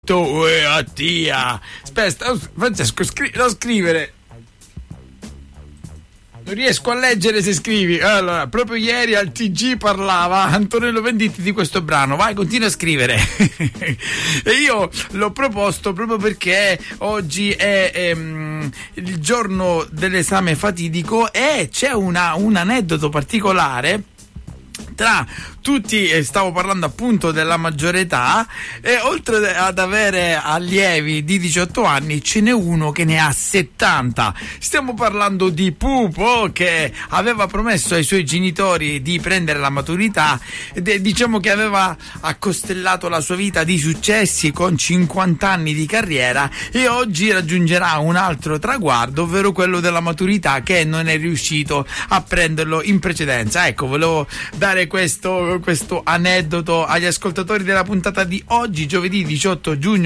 Attia. Aspetta, Francesco, non scrivere. Non riesco a leggere se scrivi. Allora, proprio ieri al TG parlava Antonello Venditti di questo brano. Vai, continua a scrivere. E io l'ho proposto proprio perché oggi è il giorno dell'esame fatidico e c'è un aneddoto particolare tra tutti. Stavo parlando appunto della maggiore età e oltre ad avere allievi di 18 anni ce n'è uno che ne ha 70. Stiamo parlando di Pupo, che aveva promesso ai suoi genitori di prendere la maturità e diciamo che aveva accostellato la sua vita di successi con 50 anni di carriera e oggi raggiungerà un altro traguardo, ovvero quello della maturità, che non è riuscito a prenderlo in precedenza. Ecco, volevo dare questo aneddoto agli ascoltatori della puntata di oggi, giovedì 18 giugno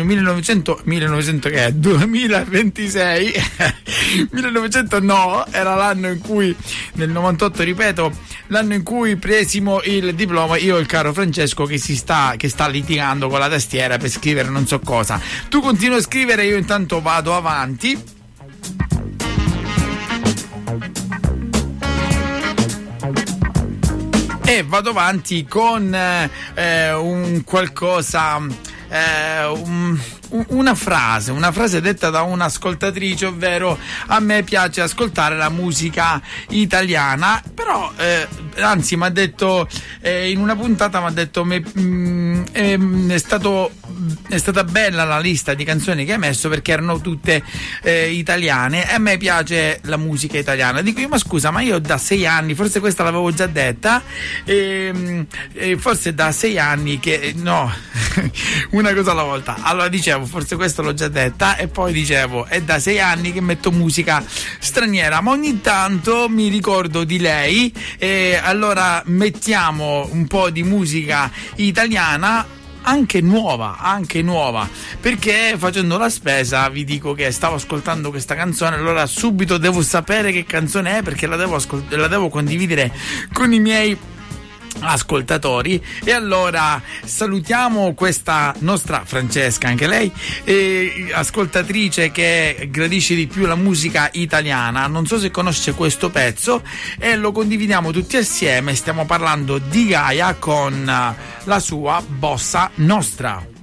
2026. 1900 no, era l'anno in cui, nel 98 ripeto, l'anno in cui presimo il diploma, io e il caro Francesco che sta litigando con la tastiera per scrivere non so cosa. Tu continua a scrivere, io intanto vado avanti. E vado avanti con un qualcosa, una frase detta da un'ascoltatrice, ovvero: a me piace ascoltare la musica italiana, però anzi mi ha detto in una puntata, mi ha detto è stata bella la lista di canzoni che hai messo perché erano tutte italiane e a me piace la musica italiana. Dico io, ma scusa, ma io da 6 anni, forse questa l'avevo già detta, forse da 6 anni che no, una cosa alla volta. Allora dicevo, forse questo l'ho già detta, e poi dicevo, è da 6 anni che metto musica straniera, ma ogni tanto mi ricordo di lei e allora mettiamo un po' di musica italiana, anche nuova, perché facendo la spesa vi dico che stavo ascoltando questa canzone, allora subito devo sapere che canzone è, perché la devo condividere con i miei ascoltatori. E allora salutiamo questa nostra Francesca, anche lei ascoltatrice che gradisce di più la musica italiana. Non so se conosce questo pezzo e lo condividiamo tutti assieme. Stiamo parlando di Gaia con la sua Bossa Nostra.